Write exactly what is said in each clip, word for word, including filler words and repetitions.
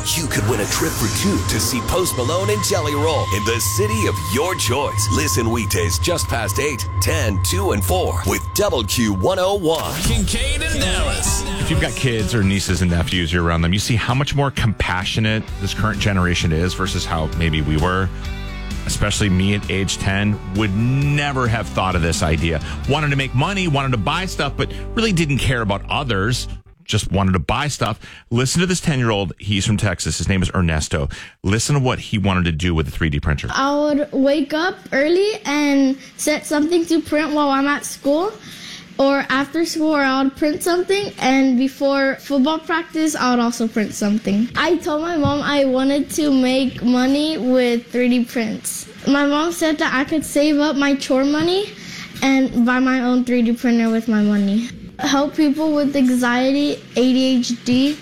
you could win a trip for two to see Post Malone and Jelly Roll in the city of your choice. Listen weekdays just past eight, ten, two, and four with Double Q one oh one. Kincaid and Dallas. If you've got kids or nieces and nephews, you're around them, you see how much more compassionate this current generation is versus how maybe we were. Especially me at age ten, would never have thought of this idea. Wanted to make money, wanted to buy stuff, but really didn't care about others. Just wanted to buy stuff. Listen to this ten-year-old. He's from Texas. His name is Ernesto. Listen to what he wanted to do with the three D printer. I would wake up early and set something to print while I'm at school. Or after school, or I would print something, and before football practice, I would also print something. I told my mom I wanted to make money with three D prints. My mom said that I could save up my chore money and buy my own three D printer with my money. Help people with anxiety, A D H D,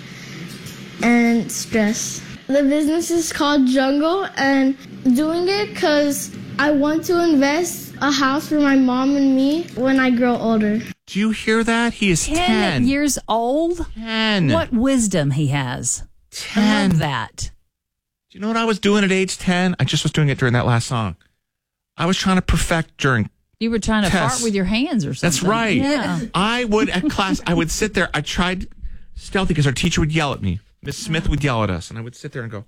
and stress. The business is called Jungle, and doing it because I want to invest a house for my mom and me when I grow older. Do you hear that? He is ten. ten years old? ten. What wisdom he has. ten. I love that. Do you know what I was doing at age ten? I just was doing it during that last song. I was trying to perfect during You were trying to tests. fart with your hands or something. That's right. Yeah. I would, at class, I would sit there. I tried stealthy because our teacher would yell at me. Miss Smith would yell at us, and I would sit there and go.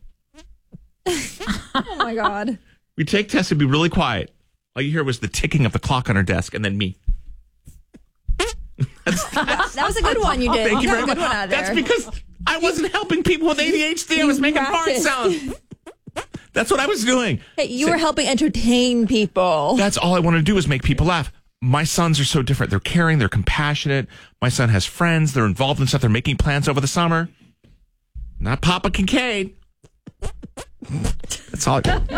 Oh, my God. We'd take tests and be really quiet. All you hear was the ticking of the clock on her desk, and then me. That's, that's, That was a good one you did. Thank you got very a good much. one out of there. That's because I wasn't helping people with A D H D. I was making fart practiced. sounds. That's what I was doing. Hey, you So- were helping entertain people. That's all I wanted to do was make people laugh. My sons are so different. They're caring. They're compassionate. My son has friends. They're involved in stuff. They're making plans over the summer. Not Papa Kincaid. That's all.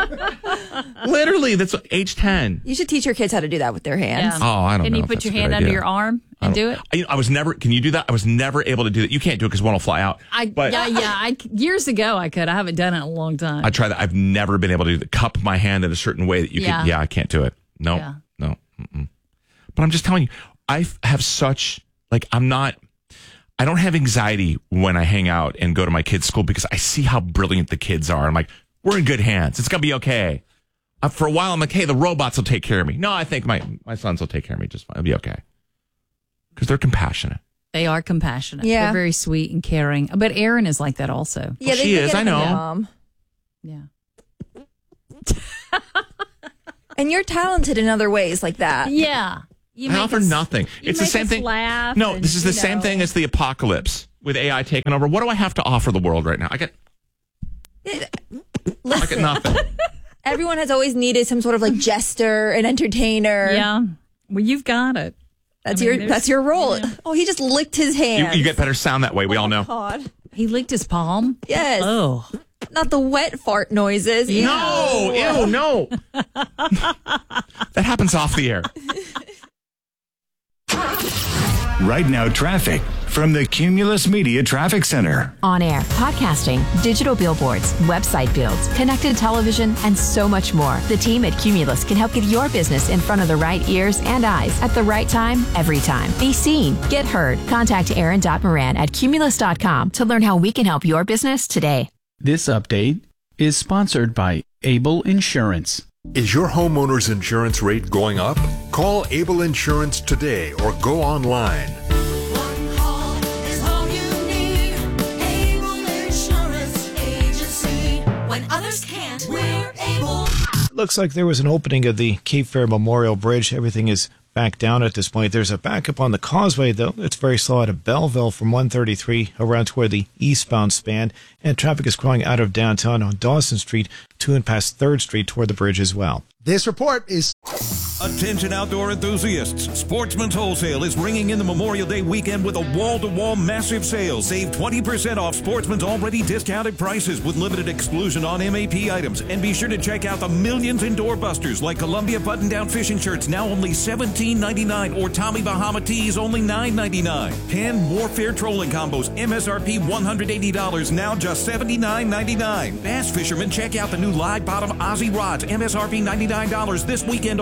I Literally, that's age ten. You should teach your kids how to do that with their hands. Yeah. Oh, I don't Can know. you if put that's your a good hand under idea. your arm I and don't- do it? I, I was never. Can you do that? I was never able to do that. You can't do it because one will fly out. I but yeah yeah. I, years ago I could. I haven't done it in a long time. I try that. I've never been able to do the cup my hand in a certain way that you Yeah. can. Yeah, I can't do it. No, Yeah. no. Mm-mm. But I'm just telling you, I f- have such like I'm not. I don't have anxiety when I hang out and go to my kids' school because I see how brilliant the kids are. I'm like, we're in good hands. It's gonna be okay. Uh, for a while, I'm like, hey, the robots will take care of me. No, I think my my sons will take care of me just fine. It'll be okay because they're compassionate. They are compassionate. Yeah. They're very sweet and caring. But Erin is like that also. Yeah, Well, she they is, get I know. it from Mom. Yeah. And you're talented in other ways like that. Yeah. You I make offer us- nothing. you It's the make same us thing. Laugh No, and, this is the you same know. thing as the apocalypse with A I taking over. What do I have to offer the world right now? I got, I got Listen, nothing. everyone has always needed some sort of like jester and entertainer. Yeah. Well, you've got it. That's I mean, your there's- that's your role. yeah. Oh, he just licked his You, hand. you get better sound that way. We all know. God. He licked his palm. Yes. Oh. Not the wet fart noises. No, ew, no. That happens off the air. Right now, traffic from the Cumulus Media Traffic Center. On air, podcasting, digital billboards, website builds, connected television, and so much more. The team at Cumulus can help get your business in front of the right ears and eyes at the right time, every time. Be seen, get heard. Contact Aaron Moran at cumulus dot com to learn how we can help your business today. This update is sponsored by Able Insurance. Is your homeowner's insurance rate going up? Call Able Insurance today or go online. One call is all you need. Able Insurance Agency. When others can't, we're able. Looks like there was an opening of the Cape Fear Memorial Bridge. Everything is back down at this point. There's a backup on the causeway, though. It's very slow out of Belleville from one thirty-three around toward the eastbound span. And traffic is growing out of downtown on Dawson Street to and past third Street toward the bridge as well. This report is... Attention outdoor enthusiasts. Sportsman's Wholesale is ringing in the Memorial Day weekend with a wall-to-wall massive sale. Save twenty percent off Sportsman's already discounted prices with limited exclusion on M A P items. And be sure to check out the millions in doorbusters like Columbia button-down fishing shirts now only seventeen ninety-nine or Tommy Bahama tees only nine ninety-nine. Pan Warfare trolling combos M S R P one hundred eighty dollars now just seventy-nine ninety-nine. Bass fishermen check out the new live bottom Aussie rods M S R P ninety-nine dollars this weekend only forty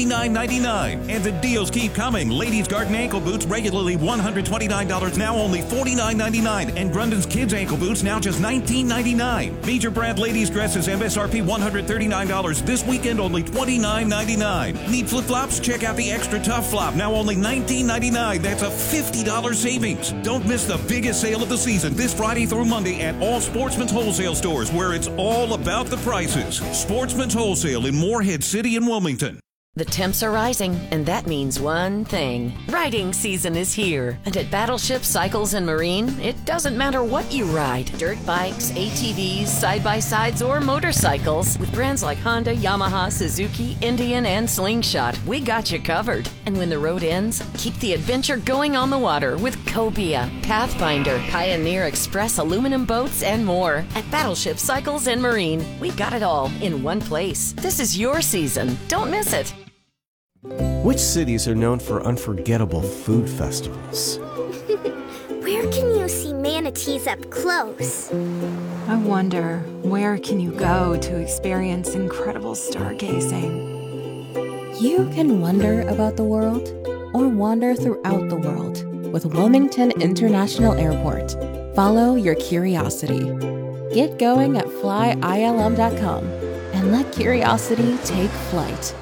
forty-nine ninety-nine. And the deals keep coming. Ladies Garden ankle boots regularly one hundred twenty-nine dollars, now only forty-nine ninety-nine. And Grundon's kids ankle boots now just nineteen ninety-nine. Major brand ladies dresses M S R P one hundred thirty-nine dollars. This weekend only twenty-nine ninety-nine. Need flip flops? Check out the Extra Tough Flop, now only nineteen ninety-nine. That's a fifty dollars savings. Don't miss the biggest sale of the season this Friday through Monday at all Sportsman's Wholesale stores, where it's all about the prices. Sportsman's Wholesale in Morehead City and Wilmington. The temps are rising, and that means one thing. Riding season is here. And at Battleship Cycles and Marine, it doesn't matter what you ride. Dirt bikes, A T Vs, side-by-sides, or motorcycles. With brands like Honda, Yamaha, Suzuki, Indian, and Slingshot, we got you covered. And when the road ends, keep the adventure going on the water with Cobia, Pathfinder, Pioneer Express aluminum boats, and more. At Battleship Cycles and Marine, we've got it all in one place. This is your season. Don't miss it. Which cities are known for unforgettable food festivals? Where can you see manatees up close? I wonder, where can you go to experience incredible stargazing? You can wonder about the world or wander throughout the world with Wilmington International Airport. Follow your curiosity. Get going at fly I L M dot com and let curiosity take flight.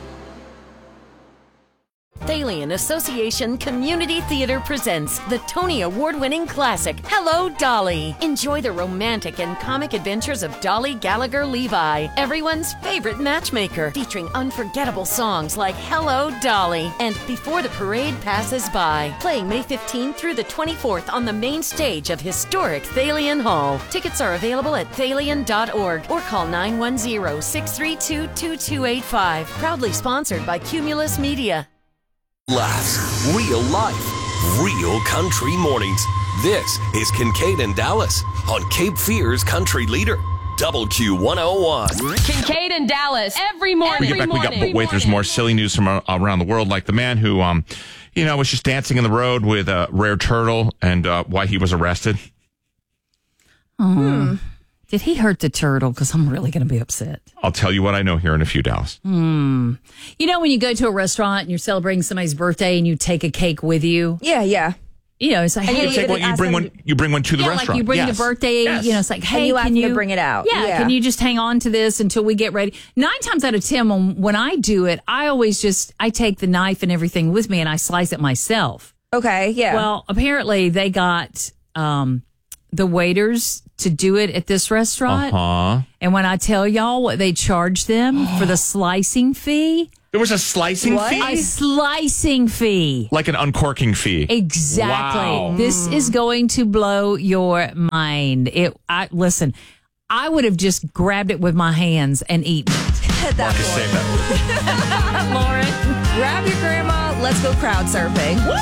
Thalian Association Community Theater presents the Tony Award-winning classic, Hello, Dolly. Enjoy the romantic and comic adventures of Dolly Gallagher Levi, everyone's favorite matchmaker, featuring unforgettable songs like Hello, Dolly and Before the Parade Passes By. Playing May fifteenth through the twenty-fourth on the main stage of historic Thalian Hall. Tickets are available at thalian dot org or call nine one zero, six three two, two two eight five. Proudly sponsored by Cumulus Media. Laughs, real life, real country mornings. This is Kincaid and Dallas on Cape Fear's Country Leader, Double Q one oh one. Kincaid and Dallas every morning. We get back, we got, but wait, there's more silly news from uh, around the world, like the man who, um, you know, was just dancing in the road with a rare turtle and uh, why he was arrested. Oh. Hmm. Did he hurt the turtle? Because I'm really going to be upset. I'll tell you what I know here in a few, Dallas. Hmm. You know, when you go to a restaurant and you're celebrating somebody's birthday and you take a cake with you? Yeah, yeah. You know, it's like, you, hey, take one, you bring one. You bring one to the yeah, restaurant. like you bring yes. the birthday. Yes. You know, it's like, hey, and you can ask you them to bring it out? Yeah, yeah, can you just hang on to this until we get ready? Nine times out of ten, when, when I do it, I always just I take the knife and everything with me and I slice it myself. Okay, yeah. Well, apparently they got um, the waiters to do it at this restaurant. Uh-huh. And when I tell y'all what they charge them for the slicing fee. There was a slicing what? fee? A slicing fee. Like an uncorking fee. Exactly. Wow. This is going to blow your mind. It. I listen, I would have just grabbed it with my hands and eaten it. Marcus, save that. Lauren, grab your grandma. Let's go crowd surfing.